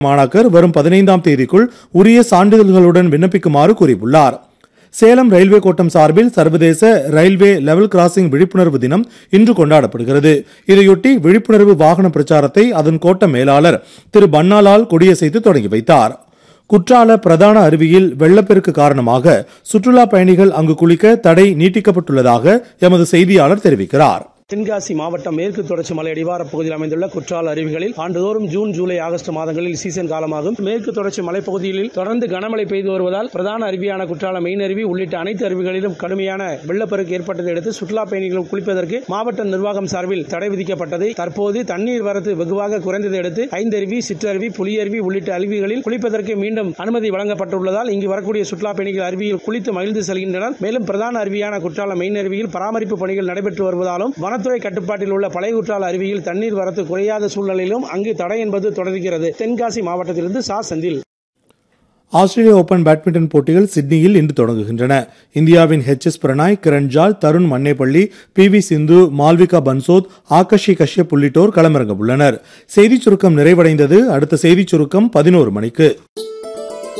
மாணாக்கர் வரும் 15ஆம் தேதிக்குள் உரிய சான்றிதழ்களுடன் விண்ணப்பிக்குமாறு கூறியுள்ளார். சேலம் ரயில்வே கோட்டம் சார்பில் சர்வதேச ரயில்வே லெவல் கிராசிங் விழிப்புணர்வு தினம் இன்று கொண்டாடப்படுகிறது. இதையொட்டி விழிப்புணர்வு வாகன பிரச்சாரத்தை அதன் கோட்ட மேலாளர் திரு பன்னாலால் கொடியசைத்து தொடங்கி வைத்தார். குற்றால பிரதான அருவியில் வெள்ளப்பெருக்கு காரணமாக சுற்றுலா பயணிகள் அங்கு குளிக்க தடை நீட்டிக்கப்பட்டுள்ளதாக எமது செய்தியாளர் தெரிவிக்கிறார். தென்காசி மாவட்டம் மேற்கு தொடர்ச்சி மலை அடிவார பகுதியில் அமைந்துள்ள குற்றால அருவிகளில் ஆண்டுதோறும் ஜூன், ஜூலை, ஆகஸ்ட் மாதங்களில் சீசன் காலமாகும். மேற்கு தொடர்ச்சி மலைப்பகுதிகளில் தொடர்ந்து கனமழை பெய்து வருவதால் பிரதான அருவியான குற்றால மெயின் அருவி உள்ளிட்ட அனைத்து அருவிகளிலும் கடுமையான வெள்ளப்பெருக்கு ஏற்பட்டதை அடுத்து சுற்றுலா பயணிகள் குளிப்பதற்கு மாவட்ட நிர்வாகம் சார்பில் தடை விதிக்கப்பட்டது. தற்போது தண்ணீர் வரத்து வெகுவாக குறைந்ததை அடுத்து ஐந்தருவி, சிற்றருவி, புலியருவி உள்ளிட்ட அருவிகளில் குளிப்பதற்கு மீண்டும் அனுமதி வழங்கப்பட்டுள்ளதால் இங்கு வரக்கூடிய சுற்றுலா பயணிகள் அருவியில் குளித்து மகிழ்ந்து செல்கின்றனர். மேலும் பிரதான அருவியான குற்றால மெயின் அருவியில் பராமரிப்பு பணிகள் நடைபெற்று வருவதாலும் வனத்துறை கட்டுப்பாட்டில் உள்ள பழைய குற்றால அருவியில் தண்ணீர் வரத்து குறையாத சூழ்நிலையிலும் அங்கு தடை என்பது தொடர்கிறது. தென்காசி மாவட்டத்திலிருந்து செந்தில். ஆஸ்திரேலிய ஓபன் பேட்மிண்டன் போட்டிகள் சிட்னியில் இன்று தொடங்குகின்றன. இந்தியாவின் HS பிரணாய், கிரண் ஜால், தருண் மன்னேப்பள்ளி, PV சிந்து, மால்விகா பன்சோத், ஆகாஷி கஷ்யப் உள்ளிட்டோர் களமிறங்க உள்ளனர். செய்திச் சுருக்கம் நிறைவடைந்தது. அடுத்த செய்திச் சுருக்கம் 11 மணிக்கு.